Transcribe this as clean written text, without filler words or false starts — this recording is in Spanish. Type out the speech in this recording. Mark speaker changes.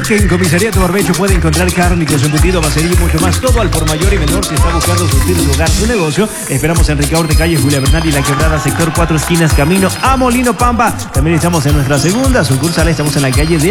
Speaker 1: que en Comisariato Barbecho puede encontrar cárnicos, embutido, bacería y mucho más. Todo al por mayor y menor si está buscando surtir su hogar, su negocio. Esperamos en Ricaurte, calle Julia Bernal y La Quebrada, sector 4 esquinas, camino a Molino Pampa. También estamos en nuestra segunda sucursal. Estamos en la calle de